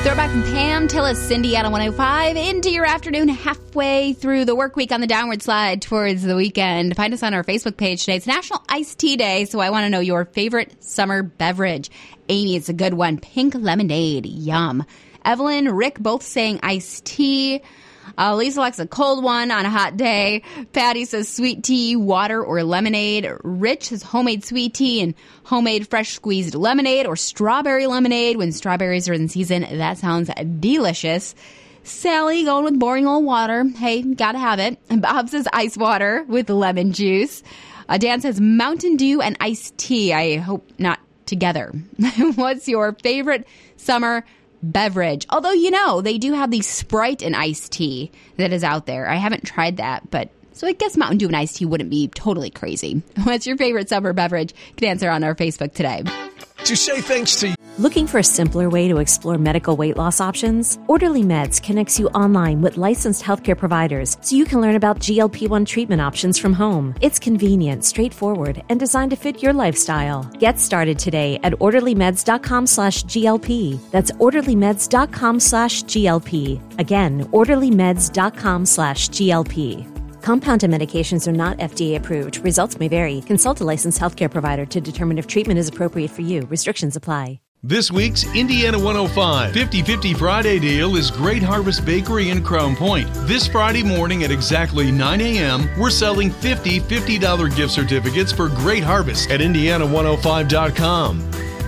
Throwback from Pam Tillis, Cindy out on 105 into your afternoon, halfway through the work week on the downward slide towards the weekend. Find us on our Facebook page today. It's National Iced Tea Day, so I want to know your favorite summer beverage. Amy, it's a good one. Pink lemonade. Yum. Evelyn, Rick, both saying iced tea. Lisa likes a cold one on a hot day. Patty says sweet tea, water, or lemonade. Rich says homemade sweet tea and homemade fresh squeezed lemonade or strawberry lemonade when strawberries are in season. That sounds delicious. Sally going with boring old water. Hey, gotta have it. And Bob says ice water with lemon juice. Dan says Mountain Dew and iced tea. I hope not together. What's your favorite summer beverage? Although, you know, they do have the Sprite and iced tea that is out there. I haven't tried that, but so I guess Mountain Dew and iced tea wouldn't be totally crazy. What's your favorite summer beverage? You can answer on our Facebook today. To say thanks to you. Looking for a simpler way to explore medical weight loss options? Orderly Meds connects you online with licensed healthcare providers so you can learn about GLP-1 treatment options from home. It's convenient, straightforward, and designed to fit your lifestyle. Get started today at orderlymeds.com/GLP. That's orderlymeds.com/GLP. Again, orderlymeds.com/GLP. Compounded medications are not FDA approved. Results may vary. Consult a licensed healthcare provider to determine if treatment is appropriate for you. Restrictions apply. This week's Indiana 105 50-50 Friday deal is Great Harvest Bakery in Crown Point. This Friday morning at exactly 9 a.m., we're selling 50 $50 gift certificates for Great Harvest at Indiana105.com.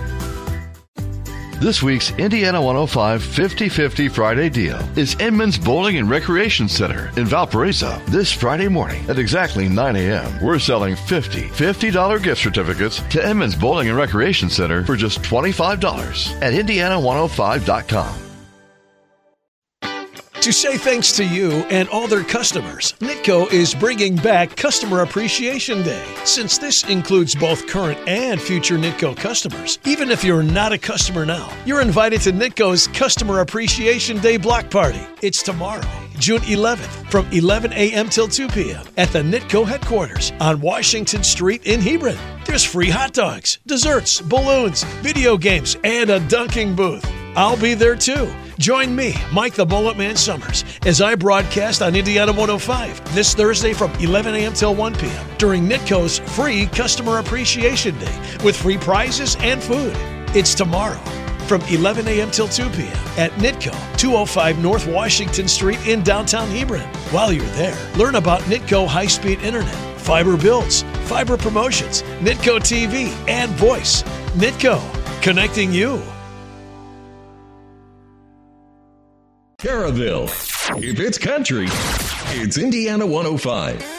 This week's Indiana 105 50-50 Friday deal is Edmonds Bowling and Recreation Center in Valparaiso. This Friday morning at exactly 9 a.m., we're selling 50 $50 gift certificates to Edmonds Bowling and Recreation Center for just $25 at Indiana105.com. To say thanks to you and all their customers, Nitco is bringing back Customer Appreciation Day. Since this includes both current and future Nitco customers, even if you're not a customer now, you're invited to Nitco's Customer Appreciation Day block party. It's tomorrow, June 11th, from 11 a.m. till 2 p.m. at the Nitco headquarters on Washington Street in Hebron. There's free hot dogs, desserts, balloons, video games, and a dunking booth. I'll be there too. Join me, Mike the Bullet Man Summers, as I broadcast on Indiana 105 this Thursday from 11 a.m. till 1 p.m. during Nitco's free Customer Appreciation Day with free prizes and food. It's tomorrow from 11 a.m. till 2 p.m. at Nitco, 205 North Washington Street in downtown Hebron. While you're there, learn about Nitco high-speed internet, fiber builds, fiber promotions, Nitco TV, and voice. Nitco, connecting you. Caraville. If it's country, it's Indiana 105.